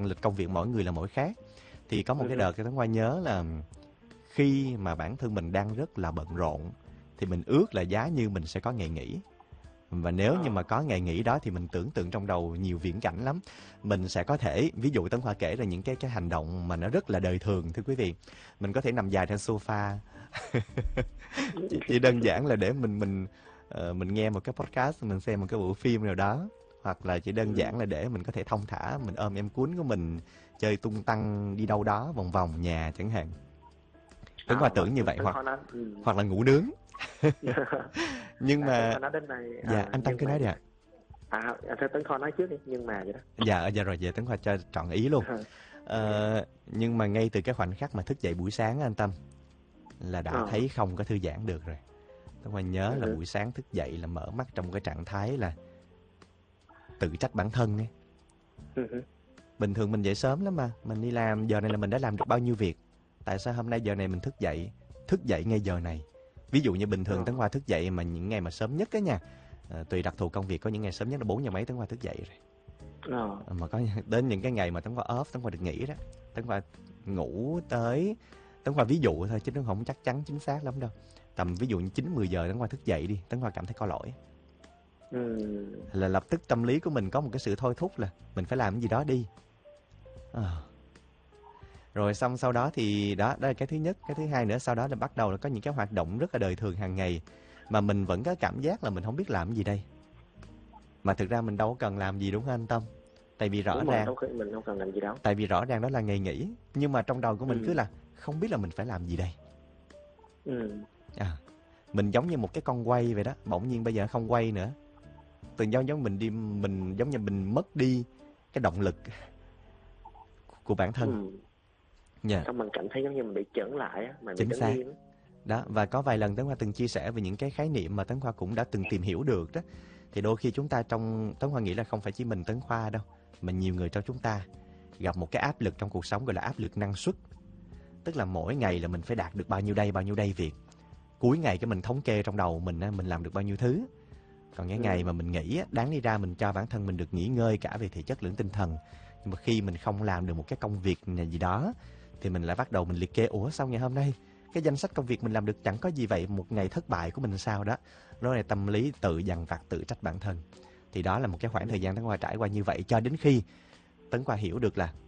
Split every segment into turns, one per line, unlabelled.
lịch công việc mỗi người là mỗi khác. Thì có một cái đợt Tấn Khoa nhớ là khi mà bản thân mình đang rất là bận rộn thì mình ước là giá như mình sẽ có ngày nghỉ. Và nếu như mà có ngày nghỉ đó thì mình tưởng tượng trong đầu nhiều viễn cảnh lắm. Mình sẽ có thể, ví dụ Tấn Khoa kể ra những cái hành động mà nó rất là đời thường, thưa quý vị. Mình có thể nằm dài trên sofa. Chỉ đơn giản là để mình nghe một cái podcast, mình xem một cái bộ phim nào đó, hoặc là chỉ đơn giản là để mình có thể thong thả, mình ôm em cuốn của mình chơi tung tăng đi đâu đó vòng vòng nhà chẳng hạn. Tấn Khoa tưởng như vậy, hoặc là ngủ nướng. Nhưng mà
nói đến này,
dạ anh Tâm cứ nói đi ạ.
Tấn Khoa nói trước đi, nhưng mà vậy đó.
Dạ rồi, Tấn Khoa cho trọn ý luôn. Nhưng mà ngay từ cái khoảnh khắc mà thức dậy buổi sáng anh Tâm là đã thấy không có thư giãn được rồi. Tấn Khoa nhớ là buổi sáng thức dậy là mở mắt trong cái trạng thái là tự trách bản thân ấy. Bình thường mình dậy sớm lắm mà, mình đi làm giờ này là mình đã làm được bao nhiêu việc, tại sao hôm nay giờ này mình thức dậy ngay giờ này. Ví dụ như bình thường Tấn Khoa thức dậy mà những ngày mà sớm nhất á nha, tùy đặc thù công việc, có những ngày sớm nhất là 4 giờ mấy Tấn Khoa thức dậy rồi. Mà có đến những cái ngày mà Tấn Khoa off, Tấn Khoa được nghỉ đó, Tấn Khoa ngủ tới, Tấn Khoa ví dụ thôi chứ nó không chắc chắn chính xác lắm đâu, tầm ví dụ như 9-10 giờ Tấn Khoa thức dậy đi, Tấn Khoa cảm thấy có lỗi. Là lập tức tâm lý của mình có một cái sự thôi thúc là mình phải làm cái gì đó đi. Rồi xong sau đó thì đó là cái thứ nhất. Cái thứ hai nữa, sau đó là bắt đầu là có những cái hoạt động rất là đời thường hàng ngày mà mình vẫn có cảm giác là mình không biết làm cái gì đây. Mà thực ra mình đâu có cần làm gì, đúng không anh Tâm? Tại vì rõ ràng
mình không cần làm gì đâu.
Tại vì rõ ràng đó là ngày nghỉ, nhưng mà trong đầu của mình cứ là không biết là mình phải làm gì đây. Mình giống như một cái con quay vậy đó, bỗng nhiên bây giờ không quay nữa. Từ giống mình giống như mình mất đi cái động lực của bản thân.
Xong mình cảm thấy giống như mình bị chững lại á, mình bị
chính xác
nghiêm.
Đó, và có vài lần Tấn Khoa từng chia sẻ về những cái khái niệm mà Tấn Khoa cũng đã từng tìm hiểu được đó. Thì đôi khi chúng ta Tấn Khoa nghĩ là không phải chỉ mình Tấn Khoa đâu, mà nhiều người trong chúng ta gặp một cái áp lực trong cuộc sống gọi là áp lực năng suất. Tức là mỗi ngày là mình phải đạt được bao nhiêu đây việc. Cuối ngày cái mình thống kê trong đầu mình làm được bao nhiêu thứ. Còn cái ngày mà mình nghỉ, đáng đi ra mình cho bản thân mình được nghỉ ngơi cả về thể chất lẫn tinh thần. Nhưng mà khi mình không làm được một cái công việc gì đó thì mình lại bắt đầu mình liệt kê, sao ngày hôm nay cái danh sách công việc mình làm được chẳng có gì vậy, một ngày thất bại của mình sao đó. Đó là tâm lý tự dằn vặt, tự trách bản thân. Thì đó là một cái khoảng thời gian Tấn Khoa trải qua như vậy, cho đến khi Tấn Khoa hiểu được là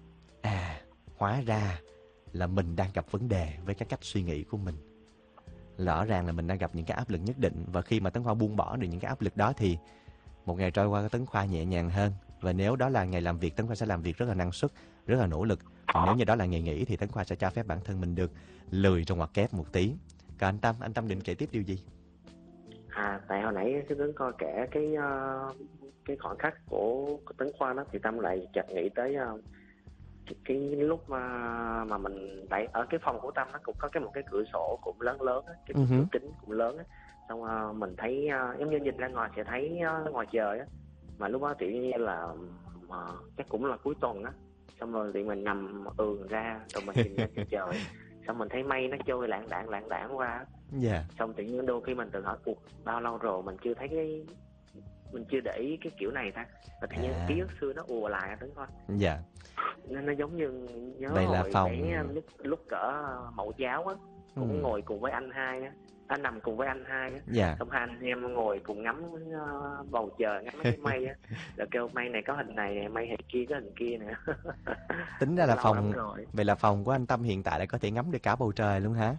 hóa ra là mình đang gặp vấn đề với cái cách suy nghĩ của mình. Rõ ràng là mình đang gặp những cái áp lực nhất định. Và khi mà Tấn Khoa buông bỏ được những cái áp lực đó thì một ngày trôi qua Tấn Khoa nhẹ nhàng hơn. Và nếu đó là ngày làm việc, Tấn Khoa sẽ làm việc rất là năng suất, rất là nỗ lực. Còn nếu như đó là ngày nghỉ thì Tấn Khoa sẽ cho phép bản thân mình được lười trong ngoặc kép một tí. Còn anh Tâm định kể tiếp điều gì?
Tại hồi nãy Tấn Khoa kể cái khoảnh khắc của Tấn Khoa đó, thì Tâm lại chợt nghĩ tới cái lúc mà mình tại ở cái phòng của Tâm nó cũng có một cái cửa sổ cũng lớn á, cái cửa kính cũng lớn á. Xong mình thấy giống như nhìn ra ngoài sẽ thấy ngoài trời á, mà lúc đó tự nhiên là chắc cũng là cuối tuần á. Xong rồi thì mình nằm ra rồi mình nhìn ra trên trời, xong mình thấy mây nó trôi lạng đạng qua. Xong tự nhiên đôi khi mình tự hỏi bao lâu rồi mình chưa thấy mình chưa để ý cái kiểu này ta, và tự nhiên ký ức xưa nó ùa lại Tấn Khoa. Nên nó giống như nhớ hồi bé lúc cỡ mẫu giáo á, cũng ngồi cùng với anh hai á, anh nằm cùng với anh hai á, xong hai anh em ngồi cùng ngắm bầu trời, ngắm cái mây á, rồi kêu mây này có hình này, mây hình kia có hình kia nè.
Tính ra là vậy là phòng của anh Tâm hiện tại lại có thể ngắm được cả bầu trời luôn hả?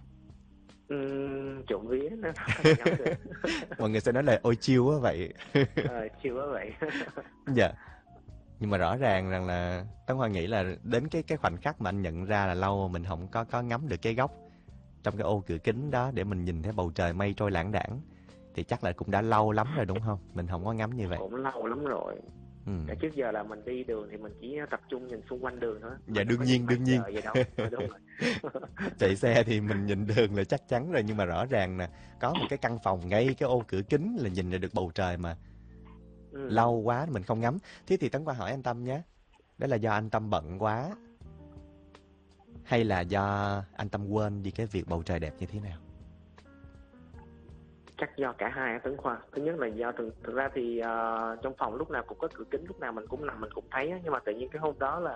Trộm vía nó ngắm được.
Mọi người sẽ nói là ôi chill quá vậy.
Chill quá vậy.
Nhưng mà rõ ràng rằng là Tấn Khoa nghĩ là đến cái khoảnh khắc mà anh nhận ra là lâu mình không có ngắm được cái góc trong cái ô cửa kính đó để mình nhìn thấy bầu trời mây trôi lãng đãng, thì chắc là cũng đã lâu lắm rồi đúng không? Mình không có ngắm như vậy.
Cũng lâu lắm rồi. Trước giờ là mình đi đường thì mình chỉ tập trung nhìn xung quanh đường thôi.
Dạ đương nhiên.
Đúng rồi.
Chạy xe thì mình nhìn đường là chắc chắn rồi, nhưng mà rõ ràng là có một cái căn phòng ngay cái ô cửa kính là nhìn ra được bầu trời mà lâu quá mình không ngắm. Thế thì Tấn Khoa hỏi anh Tâm nhé, đó là do anh Tâm bận quá hay là do anh Tâm quên đi cái việc bầu trời đẹp như thế nào?
Chắc do cả hai Tấn Khoa. Thứ nhất là do thực ra thì trong phòng lúc nào cũng có cửa kính, lúc nào mình cũng nằm mình cũng thấy, nhưng mà tự nhiên cái hôm đó là